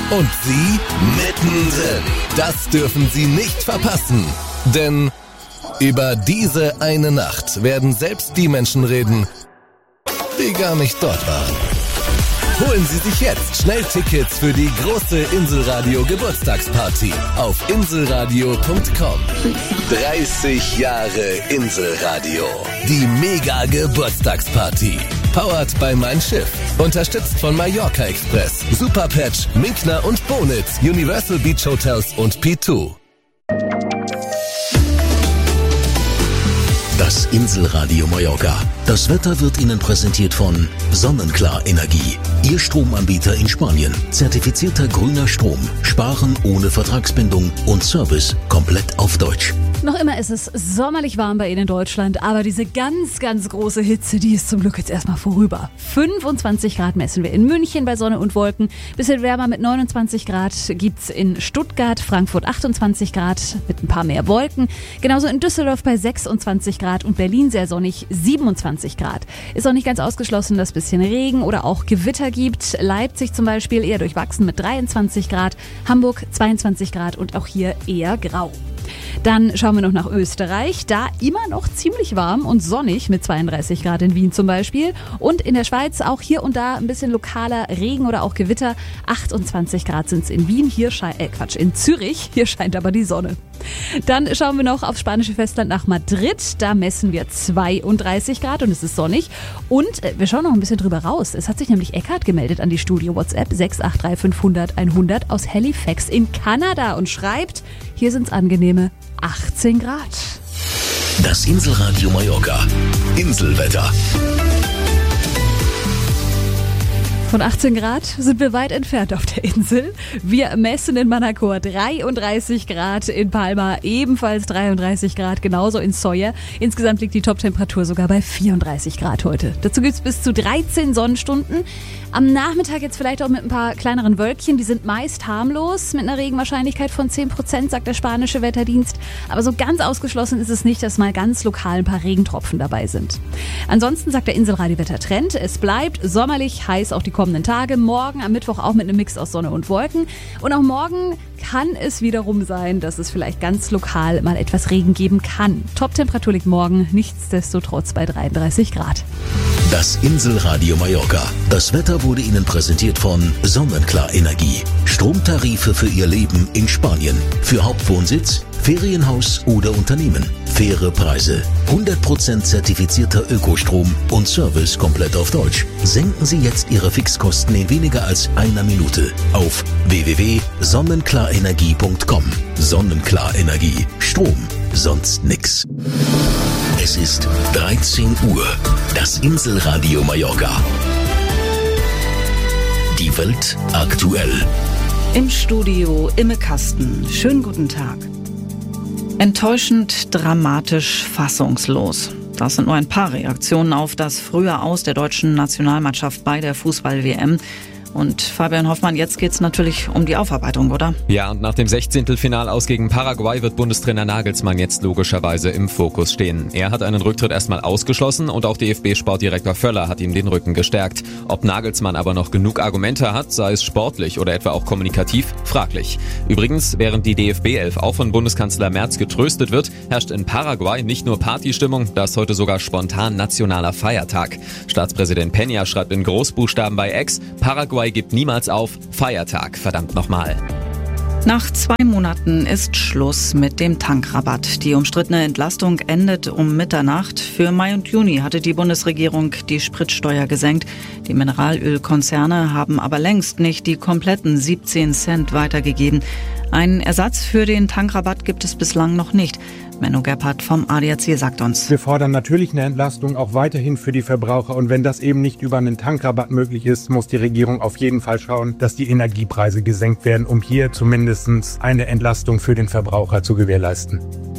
Und Sie mittendrin. Das dürfen Sie nicht verpassen. Denn über diese eine Nacht werden selbst die Menschen reden, die gar nicht dort waren. Holen Sie sich jetzt schnell Tickets für die große Inselradio Geburtstagsparty auf inselradio.com. 30 Jahre Inselradio. Die Mega Geburtstagsparty. Powered by Mein Schiff. Unterstützt von Mallorca Express, Superpatch, Minkner und Bonitz, Universal Beach Hotels und P2. Das Inselradio Mallorca. Das Wetter wird Ihnen präsentiert von Sonnenklar Energie. Ihr Stromanbieter in Spanien. Zertifizierter grüner Strom. Sparen ohne Vertragsbindung und Service komplett auf Deutsch. Noch immer ist es sommerlich warm bei Ihnen in Deutschland, aber diese ganz, ganz große Hitze, die ist zum Glück jetzt erstmal vorüber. 25 Grad messen wir in München bei Sonne und Wolken. Bisschen wärmer mit 29 Grad gibt's in Stuttgart, Frankfurt 28 Grad mit ein paar mehr Wolken. Genauso in Düsseldorf bei 26 Grad und Berlin sehr sonnig 27 Grad. Ist auch nicht ganz ausgeschlossen, dass es bisschen Regen oder auch Gewitter gibt. Leipzig zum Beispiel eher durchwachsen mit 23 Grad, Hamburg 22 Grad und auch hier eher grau. Dann schauen wir noch nach Österreich. Da immer noch ziemlich warm und sonnig mit 32 Grad in Wien zum Beispiel. Und in der Schweiz auch hier und da ein bisschen lokaler Regen oder auch Gewitter. 28 Grad sind es in Wien. In Zürich. Hier scheint aber die Sonne. Dann schauen wir noch aufs spanische Festland nach Madrid. Da messen wir 32 Grad und es ist sonnig. Und wir schauen noch ein bisschen drüber raus. Es hat sich nämlich Eckhard gemeldet an die Studio-WhatsApp 683 500 100 aus Halifax in Kanada und schreibt, hier sind es angenehme 18 Grad. Das Inselradio Mallorca. Inselwetter. Von 18 Grad sind wir weit entfernt auf der Insel. Wir messen in Manacor 33 Grad, in Palma ebenfalls 33 Grad, genauso in Sawyer. Insgesamt liegt die Toptemperatur sogar bei 34 Grad heute. Dazu gibt's bis zu 13 Sonnenstunden. Am Nachmittag jetzt vielleicht auch mit ein paar kleineren Wölkchen, die sind meist harmlos, mit einer Regenwahrscheinlichkeit von 10%, sagt der spanische Wetterdienst. Aber so ganz ausgeschlossen ist es nicht, dass mal ganz lokal ein paar Regentropfen dabei sind. Ansonsten sagt der Inselradio-Wettertrend, es bleibt sommerlich heiß auch die kommenden Tage. Morgen am Mittwoch auch mit einem Mix aus Sonne und Wolken. Und auch morgen kann es wiederum sein, dass es vielleicht ganz lokal mal etwas Regen geben kann. Toptemperatur liegt morgen nichtsdestotrotz bei 33 Grad. Das Inselradio Mallorca. Das Wetter wurde Ihnen präsentiert von Sonnenklar Energie. Stromtarife für Ihr Leben in Spanien. Für Hauptwohnsitz, Ferienhaus oder Unternehmen. Faire Preise. 100% zertifizierter Ökostrom und Service komplett auf Deutsch. Senken Sie jetzt Ihre Fixkosten in weniger als einer Minute auf www.sonnenklarenergie.com. Sonnenklar Energie. Strom. Sonst nix. Es ist 13 Uhr. Das Inselradio Mallorca. Die Welt aktuell. Im Studio Imme Kasten. Schönen guten Tag. Enttäuschend, dramatisch, fassungslos. Das sind nur ein paar Reaktionen auf das frühe Aus der deutschen Nationalmannschaft bei der Fußball-WM. Und Fabian Hoffmann, jetzt geht's natürlich um die Aufarbeitung, oder? Ja, und nach dem 16. Aus gegen Paraguay wird Bundestrainer Nagelsmann jetzt logischerweise im Fokus stehen. Er hat einen Rücktritt erstmal ausgeschlossen und auch DFB-Sportdirektor Völler hat ihm den Rücken gestärkt. Ob Nagelsmann aber noch genug Argumente hat, sei es sportlich oder etwa auch kommunikativ, fraglich. Übrigens, während die DFB-11 auch von Bundeskanzler Merz getröstet wird, herrscht in Paraguay nicht nur Partystimmung, das ist heute sogar spontan nationaler Feiertag. Staatspräsident Peña schreibt in Großbuchstaben bei X, Paraguay gibt niemals auf, Feiertag, verdammt nochmal. Nach 2 Monaten ist Schluss mit dem Tankrabatt. Die umstrittene Entlastung endet um Mitternacht. Für Mai und Juni hatte die Bundesregierung die Spritsteuer gesenkt. Die Mineralölkonzerne haben aber längst nicht die kompletten 17 Cent weitergegeben. Einen Ersatz für den Tankrabatt gibt es bislang noch nicht. Menno Gebhardt vom ADAC sagt uns. Wir fordern natürlich eine Entlastung auch weiterhin für die Verbraucher. Und wenn das eben nicht über einen Tankrabatt möglich ist, muss die Regierung auf jeden Fall schauen, dass die Energiepreise gesenkt werden, um hier zumindest eine Entlastung für den Verbraucher zu gewährleisten.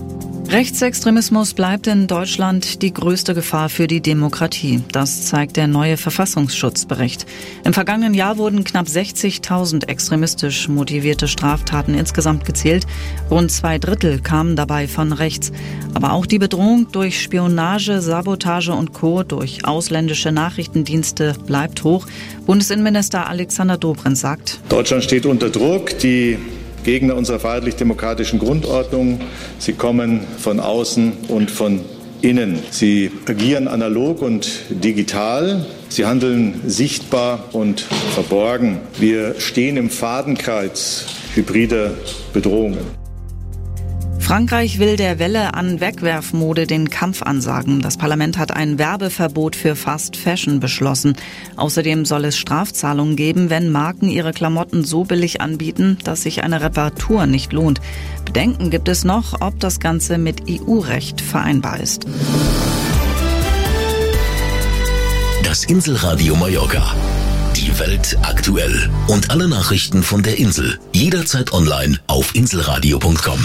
Rechtsextremismus bleibt in Deutschland die größte Gefahr für die Demokratie. Das zeigt der neue Verfassungsschutzbericht. Im vergangenen Jahr wurden knapp 60.000 extremistisch motivierte Straftaten insgesamt gezählt. Rund 2/3 kamen dabei von rechts. Aber auch die Bedrohung durch Spionage, Sabotage und Co. durch ausländische Nachrichtendienste bleibt hoch. Bundesinnenminister Alexander Dobrindt sagt: Deutschland steht unter Druck. Die Gegner unserer freiheitlich-demokratischen Grundordnung, sie kommen von außen und von innen. Sie agieren analog und digital. Sie handeln sichtbar und verborgen. Wir stehen im Fadenkreuz hybrider Bedrohungen. Frankreich will der Welle an Wegwerfmode den Kampf ansagen. Das Parlament hat ein Werbeverbot für Fast Fashion beschlossen. Außerdem soll es Strafzahlungen geben, wenn Marken ihre Klamotten so billig anbieten, dass sich eine Reparatur nicht lohnt. Bedenken gibt es noch, ob das Ganze mit EU-Recht vereinbar ist. Das Inselradio Mallorca. Die Welt aktuell. Und alle Nachrichten von der Insel. Jederzeit online auf inselradio.com.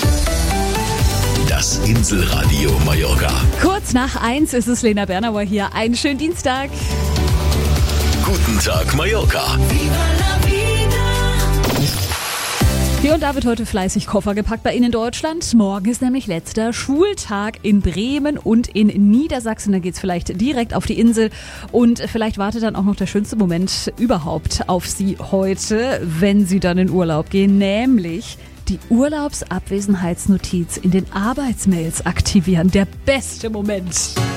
Das Inselradio Mallorca. Kurz nach 1 ist es, Lena Bernauer hier. Einen schönen Dienstag. Guten Tag Mallorca. Hier und da wird heute fleißig Koffer gepackt bei Ihnen in Deutschland. Morgen ist nämlich letzter Schultag in Bremen und in Niedersachsen. Da geht's vielleicht direkt auf die Insel und vielleicht wartet dann auch noch der schönste Moment überhaupt auf Sie heute, wenn Sie dann in Urlaub gehen, nämlich die Urlaubsabwesenheitsnotiz in den Arbeitsmails aktivieren. Der beste Moment.